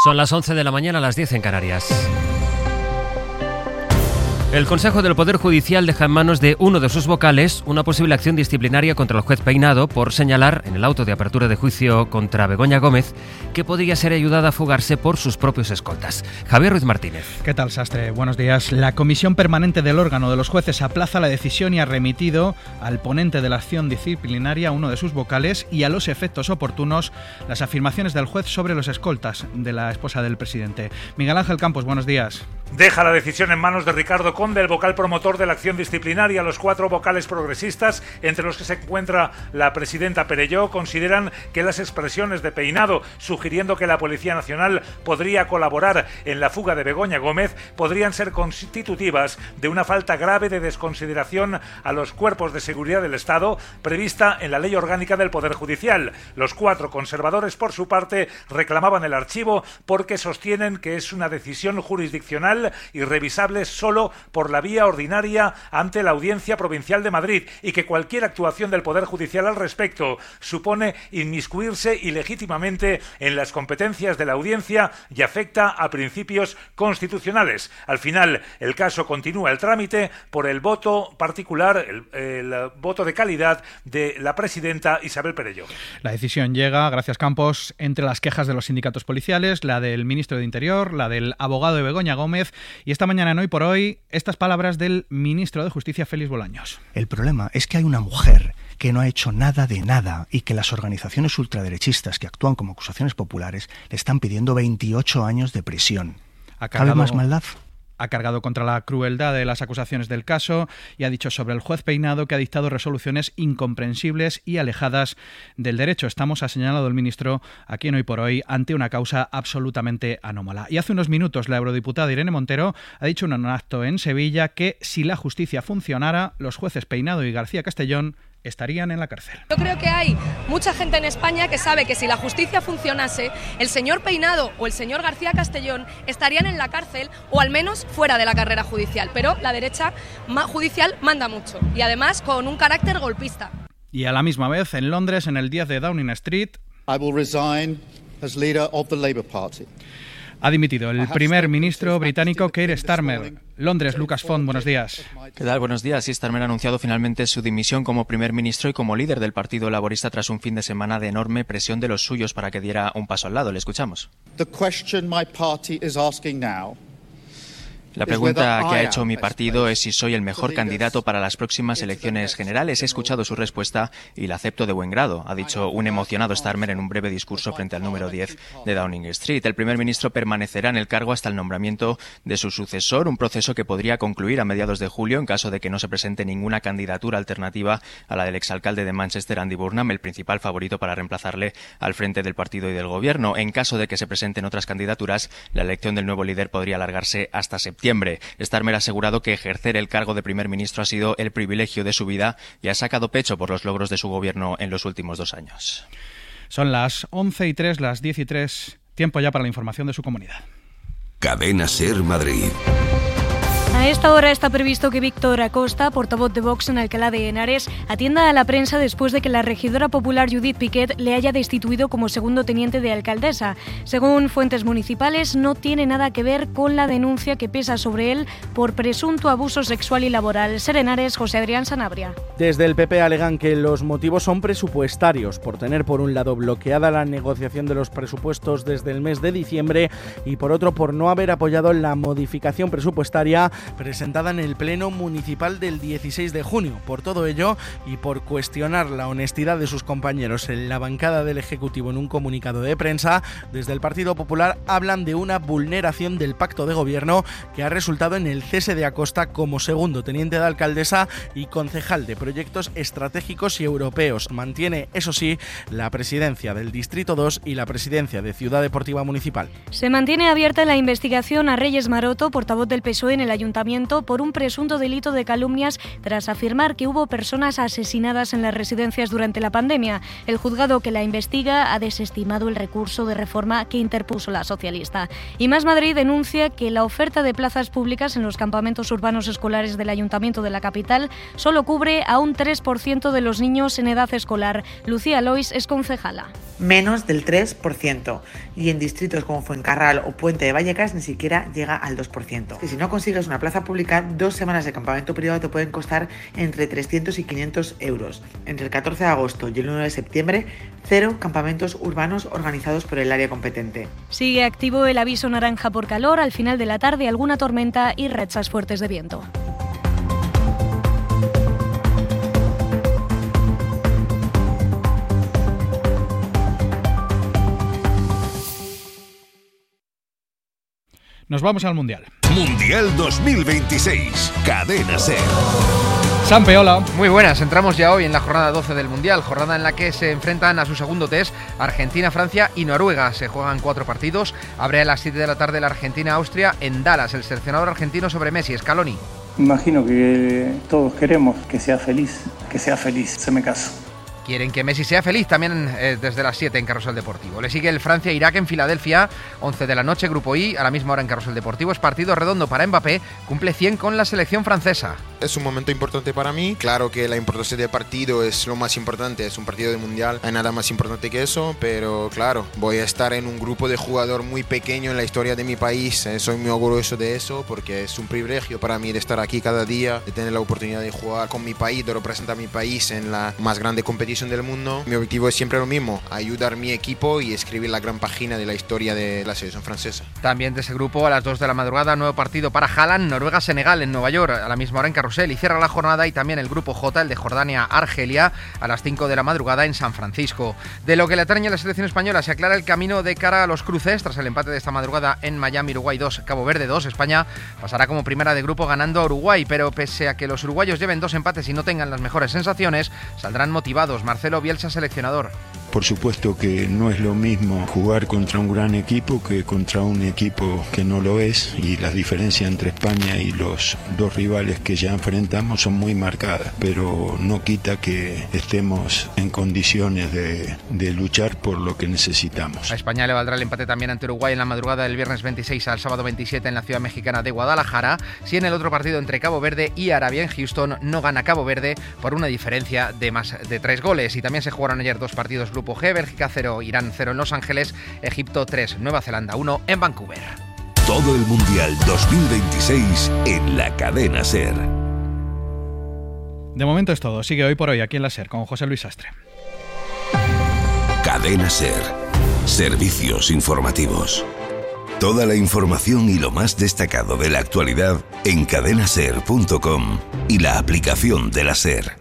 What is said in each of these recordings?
Son las 11 de la mañana, las 10 en Canarias. El Consejo del Poder Judicial deja en manos de uno de sus vocales una posible acción disciplinaria contra el juez Peinado por señalar en el auto de apertura de juicio contra Begoña Gómez que podría ser ayudada a fugarse por sus propios escoltas. Javier Ruiz Martínez. ¿Qué tal, Sastre? Buenos días. La Comisión Permanente del órgano de los jueces aplaza la decisión y ha remitido al ponente de la acción disciplinaria, uno de sus vocales, y a los efectos oportunos las afirmaciones del juez sobre los escoltas de la esposa del presidente. Miguel Ángel Campos, buenos días. Deja la decisión en manos de Ricardo Conde, el vocal promotor de la acción disciplinaria. Los 4 vocales progresistas, entre los que se encuentra la presidenta Perelló, consideran que las expresiones de Peinado, sugiriendo que la Policía Nacional podría colaborar en la fuga de Begoña Gómez, podrían ser constitutivas de una falta grave de desconsideración a los cuerpos de seguridad del Estado prevista en la Ley Orgánica del Poder Judicial. Los 4 conservadores, por su parte, reclamaban el archivo porque sostienen que es una decisión jurisdiccional y revisable solo por la vía ordinaria ante la Audiencia Provincial de Madrid y que cualquier actuación del Poder Judicial al respecto supone inmiscuirse ilegítimamente en las competencias de la Audiencia y afecta a principios constitucionales. Al final, el caso continúa el trámite por el voto particular, el voto de calidad de la presidenta Isabel Perelló. La decisión llega, gracias Campos, entre las quejas de los sindicatos policiales, la del ministro de Interior, la del abogado de Begoña Gómez y esta mañana en Hoy por Hoy, estas palabras del ministro de Justicia, Félix Bolaños. El problema es que hay una mujer que no ha hecho nada de nada y que las organizaciones ultraderechistas que actúan como acusaciones populares le están pidiendo 28 años de prisión. ¿Cabe más maldad? Ha cargado contra la crueldad de las acusaciones del caso y ha dicho sobre el juez Peinado que ha dictado resoluciones incomprensibles y alejadas del derecho. Estamos, ha señalado el ministro aquí en Hoy por Hoy, ante una causa absolutamente anómala. Y hace unos minutos la eurodiputada Irene Montero ha dicho en un acto en Sevilla que si la justicia funcionara, los jueces Peinado y García Castellón estarían en la cárcel. Yo creo que hay mucha gente en España que sabe que si la justicia funcionase, el señor Peinado o el señor García Castellón estarían en la cárcel o al menos fuera de la carrera judicial. Pero la derecha judicial manda mucho y además con un carácter golpista. Y a la misma vez, en Londres, en el 10 de Downing Street, I will resign as leader of the Labour Party. Ha dimitido el primer ministro británico Keir Starmer. Londres, Lucas Font, buenos días. ¿Qué tal? Buenos días. Sí, Starmer ha anunciado finalmente su dimisión como primer ministro y como líder del Partido Laborista tras un fin de semana de enorme presión de los suyos para que diera un paso al lado. Le escuchamos. The question my party is asking now. La pregunta que ha hecho mi partido es si soy el mejor candidato para las próximas elecciones generales. He escuchado su respuesta y la acepto de buen grado, ha dicho un emocionado Starmer en un breve discurso frente al número 10 de Downing Street. El primer ministro permanecerá en el cargo hasta el nombramiento de su sucesor, un proceso que podría concluir a mediados de julio en caso de que no se presente ninguna candidatura alternativa a la del exalcalde de Manchester, Andy Burnham, el principal favorito para reemplazarle al frente del partido y del gobierno. En caso de que se presenten otras candidaturas, la elección del nuevo líder podría alargarse hasta septiembre. Starmer ha asegurado que ejercer el cargo de primer ministro ha sido el privilegio de su vida y ha sacado pecho por los logros de su gobierno en los últimos 2 años. Son las 11:03, las 10:03, tiempo ya para la información de su comunidad. Cadena SER Madrid. A esta hora está previsto que Víctor Acosta, portavoz de Vox en Alcalá de Henares, atienda a la prensa después de que la regidora popular Judith Piquet le haya destituido como segundo teniente de alcaldesa. Según fuentes municipales, no tiene nada que ver con la denuncia que pesa sobre él por presunto abuso sexual y laboral. SER Henares, José Adrián Sanabria. Desde el PP alegan que los motivos son presupuestarios, por tener por un lado bloqueada la negociación de los presupuestos desde el mes de diciembre y por otro por no haber apoyado la modificación presupuestaria presentada en el Pleno Municipal del 16 de junio. Por todo ello y por cuestionar la honestidad de sus compañeros en la bancada del Ejecutivo en un comunicado de prensa, desde el Partido Popular hablan de una vulneración del pacto de gobierno que ha resultado en el cese de Acosta como segundo teniente de alcaldesa y concejal de proyectos estratégicos y europeos. Mantiene, eso sí, la presidencia del Distrito 2 y la presidencia de Ciudad Deportiva Municipal. Se mantiene abierta la investigación a Reyes Maroto, portavoz del PSOE en el Ayuntamiento ayuntamiento por un presunto delito de calumnias tras afirmar que hubo personas asesinadas en las residencias durante la pandemia. El juzgado que la investiga ha desestimado el recurso de reforma que interpuso la socialista. Y Más Madrid denuncia que la oferta de plazas públicas en los campamentos urbanos escolares del Ayuntamiento de la capital solo cubre a un 3% de los niños en edad escolar. Lucía Lois es concejala. Menos del 3%. Y en distritos como Fuencarral o Puente de Vallecas ni siquiera llega al 2%. Que si no consigues una plaza pública, 2 semanas de campamento privado te pueden costar entre 300 y 500 euros. Entre el 14 de agosto y el 1 de septiembre, 0 campamentos urbanos organizados por el área competente. Sigue activo el aviso naranja por calor. Al final de la tarde, alguna tormenta y rachas fuertes de viento. Nos vamos al Mundial. Mundial 2026. Cadena SER. Sampe, hola. Muy buenas, entramos ya hoy en la jornada 12 del Mundial, jornada en la que se enfrentan a su segundo test Argentina, Francia y Noruega. Se juegan 4 partidos, abre a las 7 de la tarde la Argentina-Austria en Dallas. El seleccionador argentino sobre Messi, Scaloni. Imagino que todos queremos que sea feliz, se me caso. Quieren que Messi sea feliz también desde las 7 en Carrusel Deportivo. Le sigue el Francia-Irak en Filadelfia, 11 de la noche, Grupo I, a la misma hora en Carrusel Deportivo. Es partido redondo para Mbappé, cumple 100 con la selección francesa. Es un momento importante para mí. Claro que la importancia del partido es lo más importante, es un partido de Mundial, no hay nada más importante que eso, pero claro, voy a estar en un grupo de jugador muy pequeño en la historia de mi país. Soy muy orgulloso de eso porque es un privilegio para mí de estar aquí cada día, de tener la oportunidad de jugar con mi país, de representar a mi país en la más grande competición del mundo. Mi objetivo es siempre lo mismo, ayudar a mi equipo y escribir la gran página de la historia de la selección francesa. También de ese grupo a las 2 de la madrugada, nuevo partido para Haaland, Noruega-Senegal en Nueva York, a la misma hora en Carrusel, y cierra la jornada y también el grupo J, el de Jordania-Argelia, a las 5 de la madrugada en San Francisco. De lo que le atañe a la selección española, se aclara el camino de cara a los cruces tras el empate de esta madrugada en Miami, Uruguay 2, Cabo Verde 2. España pasará como primera de grupo ganando a Uruguay, pero pese a que los uruguayos lleven 2 empates y no tengan las mejores sensaciones, saldrán motivados. Marcelo Bielsa, seleccionador. Por supuesto que no es lo mismo jugar contra un gran equipo que contra un equipo que no lo es, y las diferencias entre España y los 2 rivales que ya enfrentamos son muy marcadas, pero no quita que estemos en condiciones de luchar por lo que necesitamos. A España le valdrá el empate también ante Uruguay en la madrugada del viernes 26 al sábado 27 en la ciudad mexicana de Guadalajara, si en el otro partido entre Cabo Verde y Arabia en Houston no gana Cabo Verde por una diferencia de más de 3 goles. Y también se jugaron ayer 2 partidos Grupo G, Bélgica 0, Irán 0 en Los Ángeles, Egipto 3, Nueva Zelanda 1 en Vancouver. Todo el Mundial 2026 en la Cadena SER. De momento es todo. Sigue Hoy por Hoy aquí en la SER con José Luis Sastre. Cadena SER. Servicios informativos. Toda la información y lo más destacado de la actualidad en cadenaser.com y la aplicación de la SER.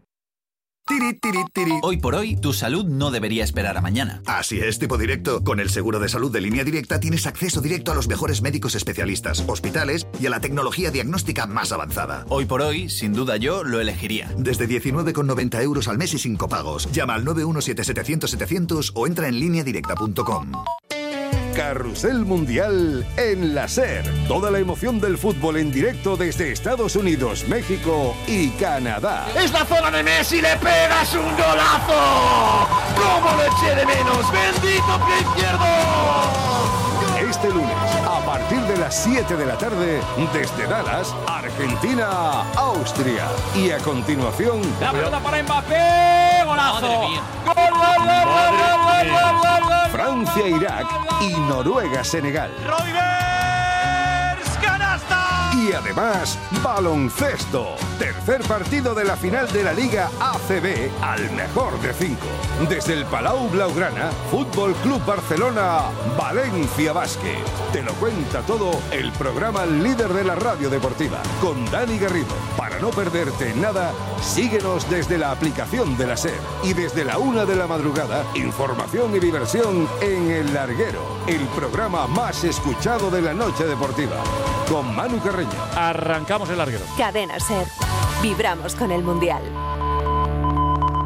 Hoy por hoy, tu salud no debería esperar a mañana. Así es, tipo directo. Con el seguro de salud de Línea Directa tienes acceso directo a los mejores médicos especialistas, hospitales y a la tecnología diagnóstica más avanzada. Hoy por hoy, sin duda yo lo elegiría. Desde 19,90 euros al mes y sin copagos. Llama al 917-700-700 o entra en lineadirecta.com. Carrusel Mundial en la SER. Toda la emoción del fútbol en directo desde Estados Unidos, México y Canadá. ¡Es la zona de Messi! ¡Le pegas un golazo! ¡Cómo lo eché de menos! ¡Bendito pie izquierdo! Este lunes, a partir de las 7 de la tarde, desde Dallas, Argentina, Austria. Y a continuación... ¡La pelota para Mbappé! ¡Golazo! ¡Gol, gol, gol, gol, gol, gol, gol! Francia, Irak y Noruega, Senegal. ¡Roivers, canasta! Y además, baloncesto. Tercer partido de la final de la Liga ACB al mejor de 5. Desde el Palau Blaugrana, Fútbol Club Barcelona, Valencia Basket. Te lo cuenta todo el programa líder de la radio deportiva, con Dani Garrido. Para no perderte nada, síguenos desde la aplicación de la SER. Y desde la 1 de la madrugada, información y diversión en El Larguero, el programa más escuchado de la noche deportiva. Con Manu Carreño. Arrancamos El Larguero. Cadena SER. Vibramos con el Mundial.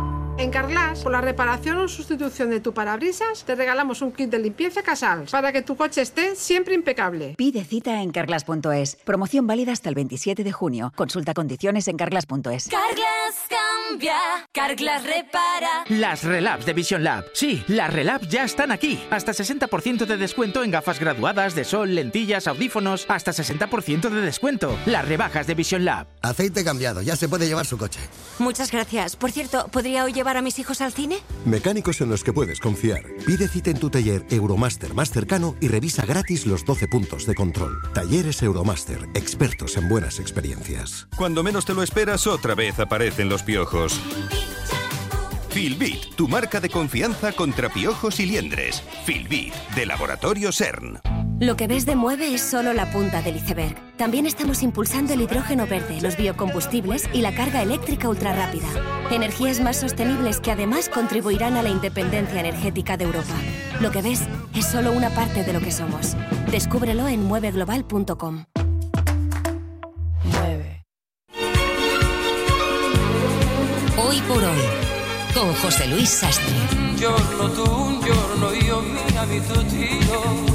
En Carglass, por la reparación o sustitución de tu parabrisas, te regalamos un kit de limpieza Casals para que tu coche esté siempre impecable. Pide cita en carglass.es. Promoción válida hasta el 27 de junio. Consulta condiciones en carglass.es. Carglass cambia, Carglass repara. Las Relabs de Vision Lab. Sí, las Relabs ya están aquí. Hasta 60% de descuento en gafas graduadas, de sol, lentillas, audífonos. Hasta 60% de descuento. Las rebajas de Vision Lab. Aceite cambiado, ya se puede llevar su coche. Muchas gracias. Por cierto, ¿podría hoy llevar a mis hijos al cine? Mecánicos en los que puedes confiar. Pide cita en tu taller Euromaster más cercano y revisa gratis los 12 puntos de control. Talleres Euromaster, expertos en buenas experiencias. Cuando menos te lo esperas, otra vez aparecen los piojos. Filbit, tu marca de confianza contra piojos y liendres. Filbit, de Laboratorio CERN. Lo que ves de Mueve es solo la punta del iceberg. También estamos impulsando el hidrógeno verde, los biocombustibles y la carga eléctrica ultrarrápida. Energías más sostenibles que además contribuirán a la independencia energética de Europa. Lo que ves es solo una parte de lo que somos. Descúbrelo en mueveglobal.com. Hoy por hoy, con José Luis Sastre. Un giorno tu, un giorno io, mi abito tiro.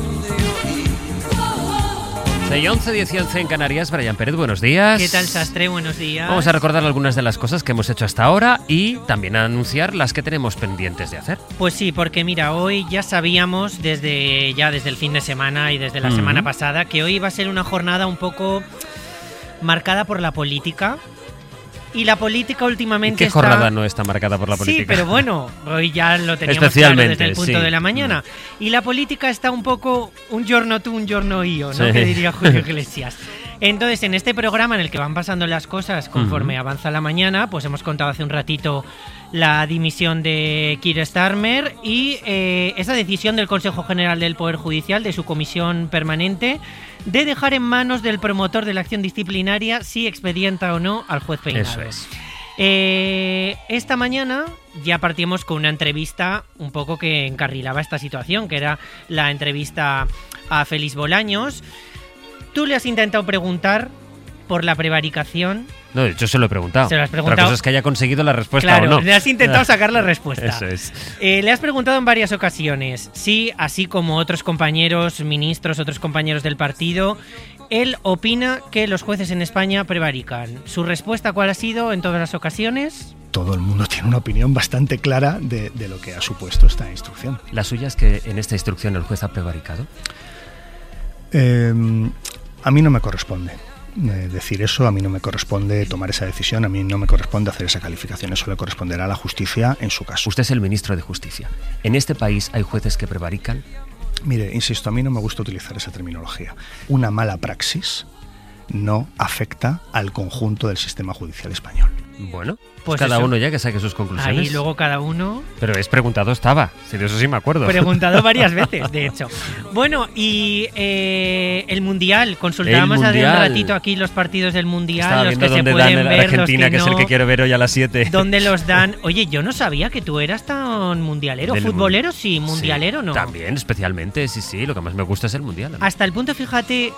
11, 10 y 11 en Canarias. Brian Pérez, buenos días. ¿Qué tal, Sastre? Buenos días. Vamos a recordar algunas de las cosas que hemos hecho hasta ahora y también a anunciar las que tenemos pendientes de hacer. Pues sí, porque mira, hoy ya sabíamos desde el fin de semana y desde la semana pasada que hoy iba a ser una jornada un poco marcada por la política. Y la política últimamente ¿Qué jornada no está marcada por la política? Sí, pero bueno, hoy ya lo teníamos claro desde el punto de la mañana. Y la política está un poco un giorno tú, un giorno io, ¿no? Que diría Julio Iglesias. Entonces, en este programa en el que van pasando las cosas conforme avanza la mañana, pues hemos contado hace un ratito la dimisión de Keir Starmer y esa decisión del Consejo General del Poder Judicial, de su comisión permanente, de dejar en manos del promotor de la acción disciplinaria si expedienta o no al juez Peinado. Eso es. Esta mañana ya partimos con una entrevista un poco que encarrilaba esta situación, que era la entrevista a Félix Bolaños. Tú le has intentado preguntar por la prevaricación. No, de hecho se lo he preguntado. Se lo has preguntado. Otra cosa es que haya conseguido la respuesta claro, o no. Le has intentado sacar la respuesta. Eso es. Le has preguntado en varias ocasiones si, así como otros compañeros ministros, otros compañeros del partido, él opina que los jueces en España prevarican. ¿Su respuesta cuál ha sido en todas las ocasiones? Todo el mundo tiene una opinión bastante clara de lo que ha supuesto esta instrucción. ¿La suya es que en esta instrucción el juez ha prevaricado? A mí no me corresponde decir eso, a mí no me corresponde tomar esa decisión, a mí no me corresponde hacer esa calificación, eso le corresponderá a la justicia en su caso. Usted es el ministro de Justicia. ¿En este país hay jueces que prevarican? Mire, insisto, a mí no me gusta utilizar esa terminología. Una mala praxis no afecta al conjunto del sistema judicial español. Bueno, pues cada uno ya que saque sus conclusiones. Ahí luego cada uno... Pero es preguntado estaba, si de eso sí me acuerdo. Preguntado varias veces, de hecho. Bueno, y el Mundial, consultábamos hace un ratito aquí los partidos del Mundial, estaba los que se pueden dan ver, Argentina, los que, no, que es el que quiero ver hoy a las 7. ¿Dónde los dan? Oye, yo no sabía que tú eras tan mundialero. ¿Futbolero sí, mundialero no? También, especialmente, sí, lo que más me gusta es el Mundial. Hasta el punto, fíjate...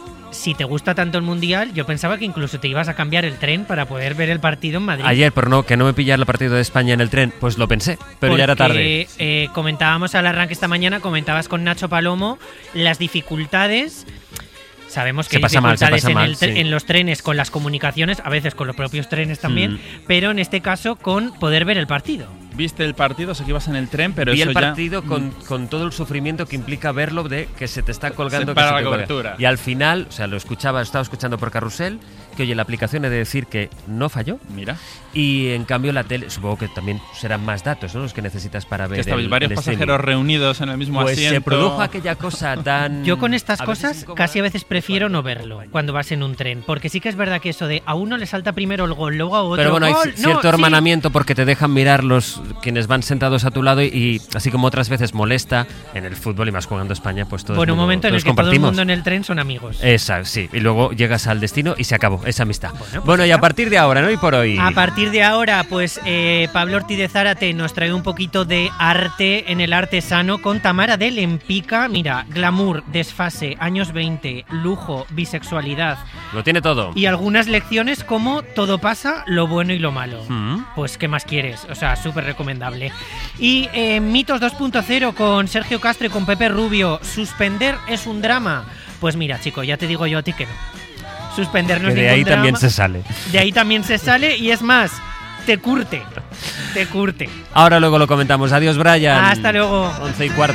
Si te gusta tanto el Mundial, yo pensaba que incluso te ibas a cambiar el tren para poder ver el partido en Madrid. Ayer, por que no me pillara el partido de España en el tren, pues lo pensé, pero ya era tarde. Comentábamos al arranque esta mañana, comentabas con Nacho Palomo las dificultades. Sabemos que hay dificultades en los trenes con las comunicaciones, a veces con los propios trenes también, pero en este caso con poder ver el partido. ¿Viste el partido? O sea, que ibas en el tren, pero vi eso el partido con todo el sufrimiento que implica verlo, de que se te está colgando. Para la cobertura. Y al final, o sea, estaba escuchando por Carrusel, que oye, la aplicación he de decir que no falló. Mira. Y en cambio la tele, supongo que también serán más datos, ¿no? Los que necesitas para ver. Que estabais varios pasajeros reunidos en el mismo asiento. Se produjo aquella cosa tan... Yo con estas cosas casi a veces prefiero no verlo cuando vas en un tren, porque sí que es verdad que eso de a uno le salta primero el gol, luego a otro. Pero bueno, hay cierto hermanamiento porque te dejan mirar quienes van sentados a tu lado y así como otras veces molesta en el fútbol y más jugando España, pues todos un momento en el que todo el mundo en el tren son amigos. Esa, sí, y luego llegas al destino y se acabó esa amistad. Bueno, y a partir de ahora, ¿no? Y por hoy. A partir de ahora, pues Pablo Ortiz de Zárate nos trae un poquito de arte en el artesano con Tamara de Lempica. Mira, glamour, desfase, años 20, lujo, bisexualidad. Lo tiene todo. Y algunas lecciones como todo pasa, lo bueno y lo malo. Pues, ¿qué más quieres? O sea, súper recomendable. recomendable. Y Mitos 2.0 con Sergio Castro y con Pepe Rubio. ¿Suspender es un drama? Pues mira, chico, ya te digo yo a ti que no. Suspender no es ningún drama. De ahí también se sale. De ahí también se sale y es más, te curte. Ahora luego lo comentamos. Adiós, Brian. Hasta luego. 11:15.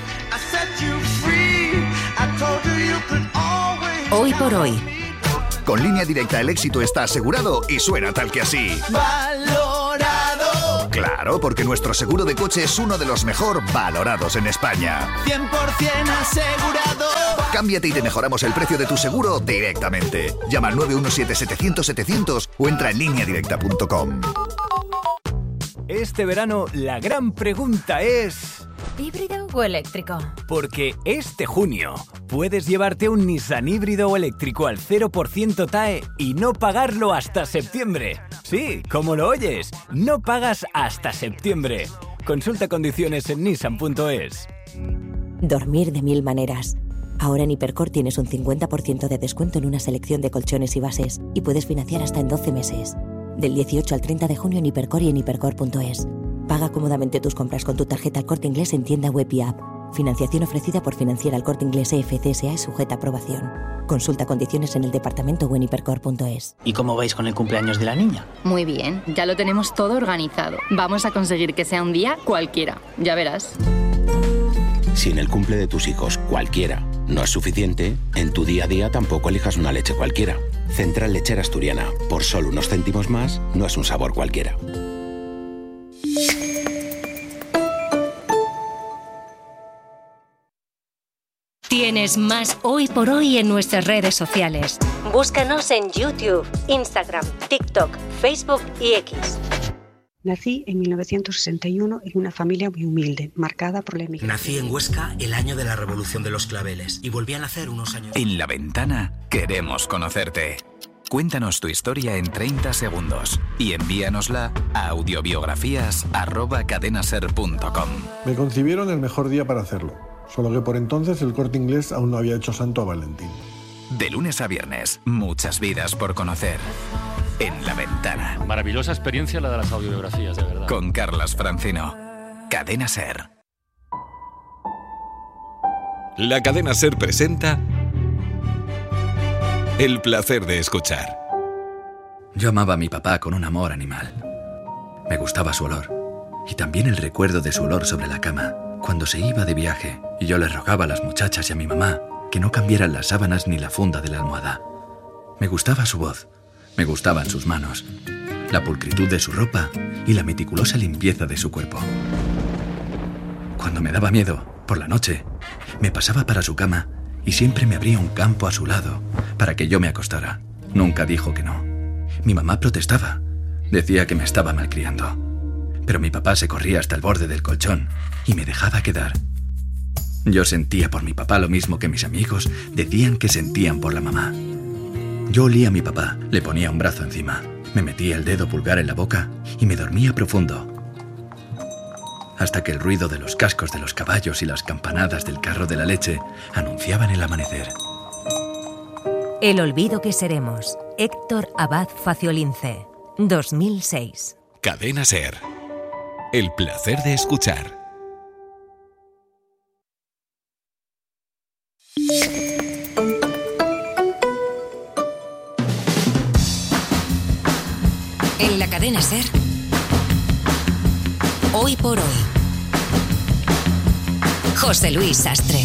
Hoy por hoy. Con Línea Directa el éxito está asegurado y suena tal que así. Valorado. Claro, porque nuestro seguro de coche es uno de los mejor valorados en España. 100% asegurado. Cámbiate y te mejoramos el precio de tu seguro directamente. Llama al 917-700-700 o entra en lineadirecta.com. Este verano la gran pregunta es... ¿híbrido o eléctrico? Porque este junio puedes llevarte un Nissan híbrido o eléctrico al 0% TAE y no pagarlo hasta septiembre. Sí, como lo oyes, no pagas hasta septiembre. Consulta condiciones en nissan.es. Dormir de 1000 maneras. Ahora en Hipercor tienes un 50% de descuento en una selección de colchones y bases y puedes financiar hasta en 12 meses. Del 18 al 30 de junio en Hipercor y en hipercor.es. Paga cómodamente tus compras con tu tarjeta El Corte Inglés en tienda web y app. Financiación ofrecida por Financiera El Corte Inglés EFCSA y sujeta a aprobación. Consulta condiciones en el departamento o en hipercor.es. ¿Y cómo vais con el cumpleaños de la niña? Muy bien, ya lo tenemos todo organizado. Vamos a conseguir que sea un día cualquiera, ya verás. Si en el cumple de tus hijos cualquiera no es suficiente, en tu día a día tampoco elijas una leche cualquiera. Central Lechera Asturiana, por solo unos céntimos más, no es un sabor cualquiera. Tienes más Hoy por Hoy en nuestras redes sociales. Búscanos en YouTube, Instagram, TikTok, Facebook y X. Nací en 1961 en una familia muy humilde, marcada por la emigración. Nací en Huesca el año de la Revolución de los Claveles y volví a nacer unos años. En La Ventana queremos conocerte. Cuéntanos tu historia en 30 segundos y envíanosla a audiobiografías@cadenaser.com. Me concibieron el mejor día para hacerlo, solo que por entonces el Corte Inglés aún no había hecho santo a Valentín. De lunes a viernes, muchas vidas por conocer. En La Ventana. Maravillosa experiencia la de las audiobiografías, de verdad. Con Carlas Francino. Cadena Ser. La Cadena Ser presenta El placer de escuchar. Yo amaba a mi papá con un amor animal. Me gustaba su olor. Y también el recuerdo de su olor sobre la cama, cuando se iba de viaje y yo le rogaba a las muchachas y a mi mamá que no cambiaran las sábanas ni la funda de la almohada. Me gustaba su voz. Me gustaban sus manos, la pulcritud de su ropa y la meticulosa limpieza de su cuerpo. Cuando me daba miedo, por la noche, me pasaba para su cama y siempre me abría un campo a su lado para que yo me acostara. Nunca dijo que no. Mi mamá protestaba. Decía que me estaba malcriando. Pero mi papá se corría hasta el borde del colchón y me dejaba quedar. Yo sentía por mi papá lo mismo que mis amigos decían que sentían por la mamá. Yo olía a mi papá, le ponía un brazo encima, me metía el dedo pulgar en la boca y me dormía profundo. Hasta que el ruido de los cascos de los caballos y las campanadas del carro de la leche anunciaban el amanecer. El olvido que seremos. Héctor Abad Faciolince, 2006. Cadena Ser. El placer de escuchar. En la Cadena Ser. Hoy por hoy. José Luis Sastre.